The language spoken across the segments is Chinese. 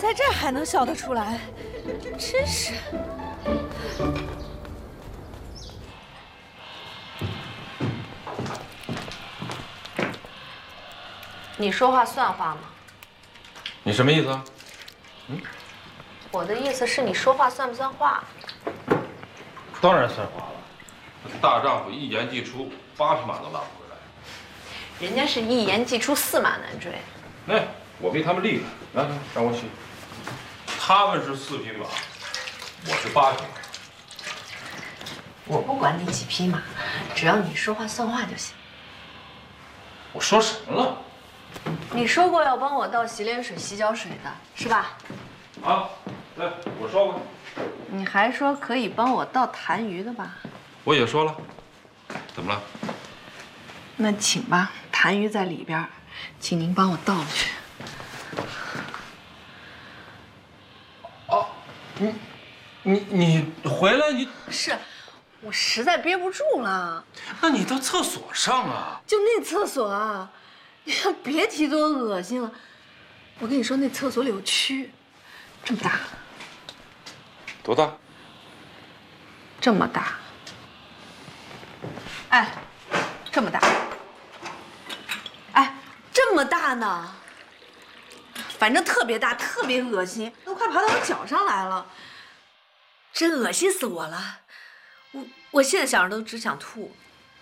在这儿还能笑得出来，真是。 你说话算话吗？ 你什么意思啊？ 我的意思是你说话算不算话？ 当然算话了。大丈夫一言既出，80码都拉不回来。 人家是一言既出，驷马难追。 哎，我比他们厉害，来，让我洗。他们是4匹马，我是8匹马。 我不管你几匹马，只要你说话算话就行。 我说什么了？ 你说过要帮我倒洗脸水、洗脚水的，是吧？ 啊，对，我说过。 你还说可以帮我倒痰盂的吧？ 我也说了。怎么了？ 那请吧，痰盂在里边，请您帮我倒了去。 哦，你回来你是，我实在憋不住了。 那你到厕所上啊？ 就那厕所啊，你可别提多恶心了。我跟你说，那厕所里有蛆，这么大。 多大？ 这么大。哎，这么大。哎，这么大呢。反正特别大，特别恶心，都快爬到我脚上来了，真恶心死我了。我现在想着都只想吐。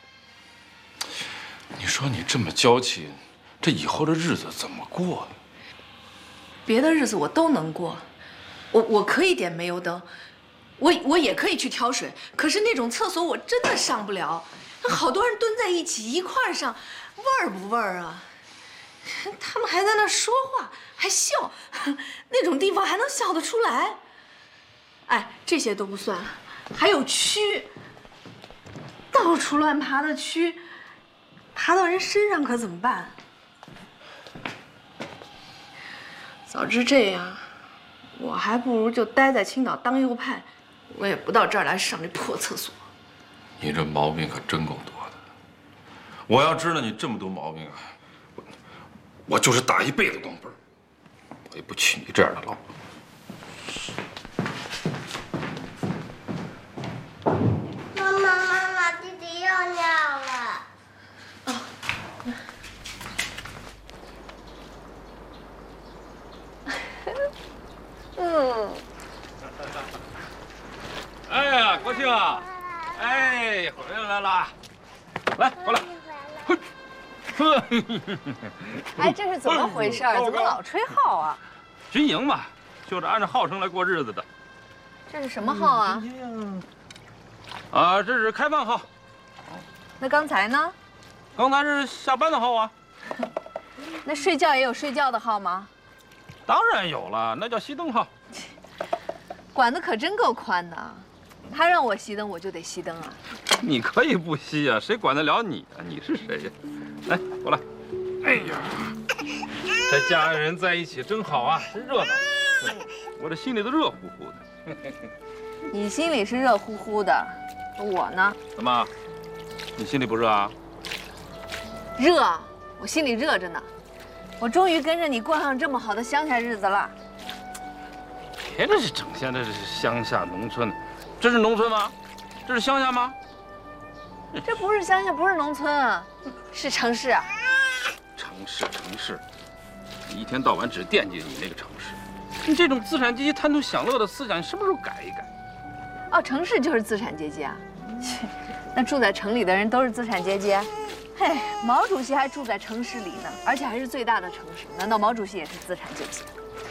你说你这么娇气，这以后的日子怎么过呀？ 别的日子我都能过，我可以点煤油灯，我也可以去挑水，可是那种厕所我真的上不了，好多人蹲在一起一块上，味儿不味儿啊？他们还在那说话，还笑，那种地方还能笑得出来？哎，这些都不算，还有蛆，到处乱爬的蛆，爬到人身上可怎么办？早知这样，我还不如就待在青岛当右派，我也不到这儿来上这破厕所。 你这毛病可真够多的。我要知道你这么多毛病啊，我就是打一辈子光棍，我也不娶你这样的老婆。 妈妈，弟弟又尿了。 哎呀，国庆啊！哎，回来了，来，过来。 哎，这是怎么回事？怎么老吹号啊？ 军营嘛，就是按照号称来过日子的。 这是什么号啊？ 啊，这是开饭号。 那刚才呢？ 刚才是下班的号啊。 那睡觉也有睡觉的号吗？ 当然有了，那叫熄灯号。 管得可真够宽的，他让我熄灯我就得熄灯啊。 你可以不熄啊，谁管得了你啊？你是谁呀？来，过来。哎呀，这家人在一起真好啊，热闹。我这心里都热乎乎的。 你心里是热乎乎的，我呢？ 怎么？你心里不热啊？ 热，我心里热着呢。我终于跟着你过上这么好的乡下日子了。 别这是整天这是乡下农村，这是农村吗？这是乡下吗？ 这不是乡下，不是农村啊，是城市啊。 城市，你一天到晚只惦记你那个城市。你这种资产阶级贪图享乐的思想，你什么时候改一改？ 哦，城市就是资产阶级啊？切，那住在城里的人都是资产阶级？嘿，毛主席还住在城市里呢，而且还是最大的城市。难道毛主席也是资产阶级？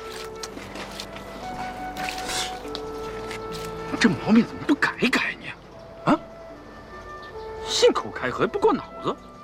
这毛病怎么不改一改呢？啊？信口开河不过脑子。